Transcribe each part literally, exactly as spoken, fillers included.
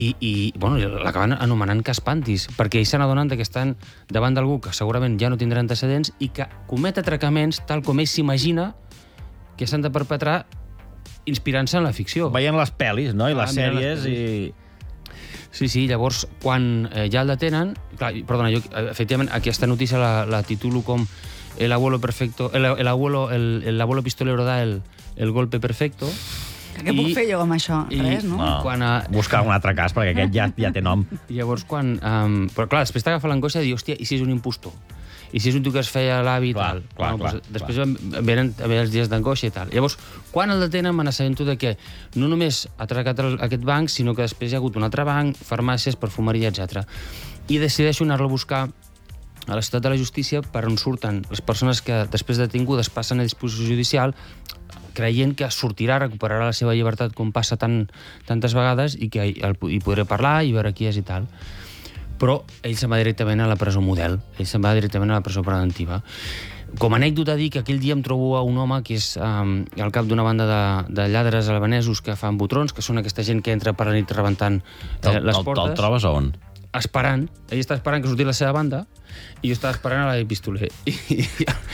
I, i bueno, l'acaben anomenant Caspantis, perquè ells se n'adonen que estan davant d'algú que segurament ja no tindrà antecedents i que comet atracaments tal com ell s'imagina que s'han de perpetrar inspirant-se en la ficció. Veient les pel·lis, no? I Ah, les mirant les sèries i... Sí, sí, llavors, quan eh, ja el detenen... Clar, perdona, jo, efectivament, aquesta notícia la, la titulo com el abuelo perfecto... El, el, abuelo, el, el abuelo pistolero da el, el golpe perfecto. Què puc fer jo amb això? Res, no? No, Quan, uh, buscar un altre cas, perquè aquest ja, ja té nom. Llavors, quan... Um, però clar, després t'agafa l'angoixa de dir, hòstia, i si és un impostor? I si és un tio que es feia l'avi i Clar, tal? clar, bueno, clar, doncs, després clar. venen, venen els dies d'angoixa i tal. Llavors, quan el detenen, me n'assabento de que no només ha atracat el, aquest banc, sinó que després hi ha hagut un altre banc, farmàcies, perfumeria, etcètera. I decideixo anar-lo a buscar a la ciutat de la justícia per on surten les persones que després detingudes passen a disposició judicial creient que sortirà, recuperarà la seva llibertat com passa tan, tantes vegades i que el, hi podré parlar i veure qui és i tal. Però ell se'n va directament a la presó model, ell se'n va directament a la presó preventiva. Com a anècdota dir que aquell dia em trobo a un home que és um, al cap d'una banda de, de lladres albanesos que fan botrons, que són aquesta gent que entra per la nit rebentant eh, les portes. Te'l trobes a on? Esperant, ell està esperant que surti la seva banda i jo estava esperant a la de pistoler. I, i,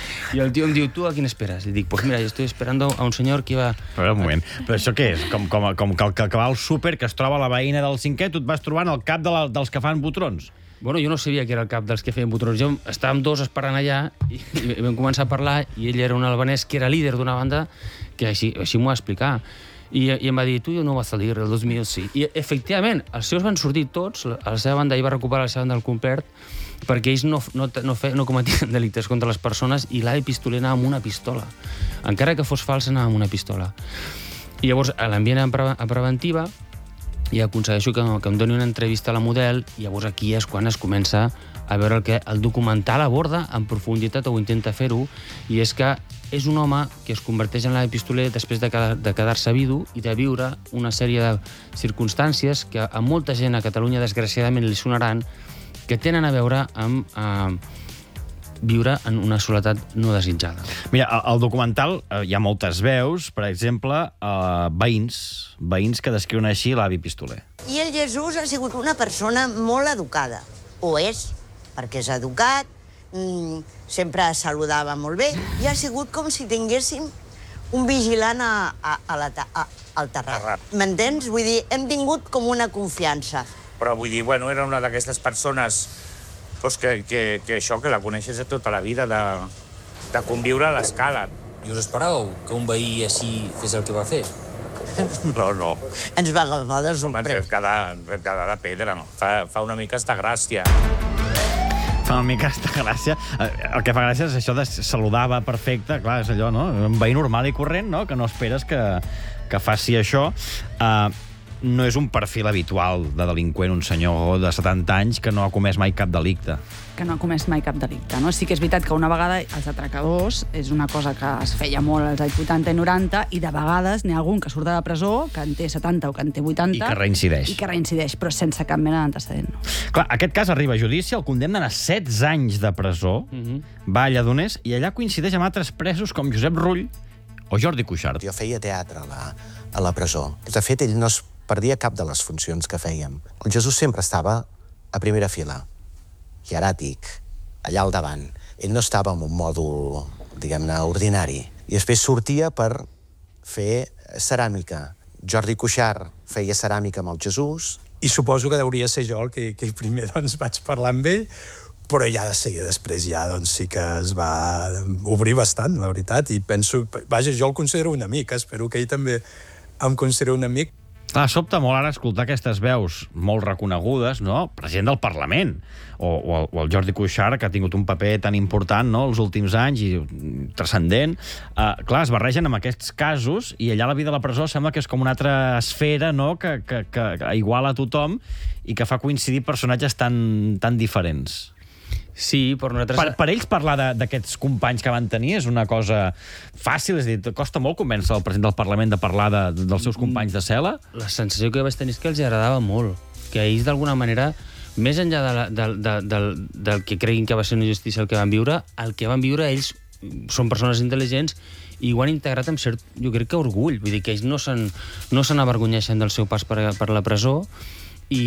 i el tio em diu, tu a quin esperes? I dic, pues mira, yo estoy esperando a un senyor que va... Però un moment, però això què és? Com, com, com que el que va al súper, que es troba la veïna del cinquè, tu et vas trobant al cap de la, dels que fan botrons? Bueno, jo no sabia que era el cap dels que feien botrons. Jo estàvem dos esperant allà i, i vam començar a parlar i ell era un albanès que era líder d'una banda que així, així m'ho va explicar. I, i em va dir, tu jo no vas salir el dos mil sí. I, efectivament, els seus van sortir tots, a la seva banda, ell va recuperar la seva banda al complet, perquè ells no, no, no, fe, no cometien delictes contra les persones i l'avi pistoler anava amb una pistola. Encara que fos fals, anava amb una pistola. I llavors l'envien a, pre a preventiva i aconsegueixo que, que em doni una entrevista a la model i llavors aquí és quan es comença a veure el que el documental aborda en profunditat o intenta fer-ho, i és que és un home que es converteix en l'avi pistoler després de, de quedar-se vidu i de viure una sèrie de circumstàncies que a molta gent a Catalunya desgraciadament li sonaran, que tenen a veure amb eh, viure en una soledat no desitjada. Mira, al documental eh, hi ha moltes veus, per exemple, eh, veïns, veïns que descriuen així l'avi pistoler. I el Jesús ha sigut una persona molt educada. Ho és, perquè és educat, mmm, sempre saludava molt bé, i ha sigut com si tinguéssim un vigilant a, a, a la, a, al terrat. M'entens? Vull dir, hem tingut com una confiança. Però vull dir, bueno, era una d'aquestes persones pues, que, que, que això, que la coneixes de tota la vida, de, de conviure a l'escala. I us esperàveu que un veí així fes el que va fer? No, no. Ens va agafar de Ens sorpresa. vam quedar, ens vam quedar de pedra, no? Fa, fa una mica esta gràcia. Fa una mica aquesta gràcia. El que fa gràcia és això de saludava perfecte, clar, és allò, no? Un veí normal i corrent, no? Que no esperes que, que faci això. Uh, no és un perfil habitual de delinqüent, un senyor de setanta anys que no ha comès mai cap delicte. Que no ha comès mai cap delicte, no? Sí que és veritat que una vegada els atracadors és una cosa que es feia molt als anys vuitanta i noranta, i de vegades n'hi ha algun que surt de la presó, que en té setanta o que en té vuitanta... I que reincideix. I que reincideix, però sense cap mena d'antecedent. No? Clar, aquest cas arriba a judici, el condemnen a setze anys de presó, Mhm. va a Lledoners, i allà coincideix amb altres presos com Josep Rull o Jordi Cuixart. Jo feia teatre a la, a la presó. De fet, ell no es perdia cap de les funcions que fèiem. El Jesús sempre estava a primera fila, hieràtic, allà al davant. Ell no estava en un mòdul, diguem-ne, ordinari. I després sortia per fer ceràmica. Jordi Cuixart feia ceràmica amb el Jesús. I suposo que hauria ser jo el que, que primer doncs, vaig parlar amb ell, però ja de seguida després ja doncs, sí que es va obrir bastant, la veritat, i penso... Vaja, jo el considero un amic, espero que ell també em consideri un amic. Clar, sobta molt ara escoltar aquestes veus molt reconegudes, no? President del Parlament, o, o, el, o el Jordi Cuixart, que ha tingut un paper tan important, no?, els últims anys i transcendent. Uh, clar, es barregen amb aquests casos i allà la vida a la presó sembla que és com una altra esfera, no?, que, que, que iguala a tothom i que fa coincidir personatges tan, tan diferents. Sí, però nosaltres... Per, per ells parlar d'aquests companys que van tenir és una cosa fàcil, és a dir, costa molt convèncer el president del Parlament de parlar de, dels seus companys de cel·la? La sensació que vaig tenir és que els agradava molt, que ells d'alguna manera, més enllà de la, de, de, de, del que creguin que va ser una justícia el que van viure, el que van viure ells són persones intel·ligents i ho han integrat amb cert, jo crec que orgull, vull dir que ells no se'n no se n'avergonyeixen del seu pas per, per la presó,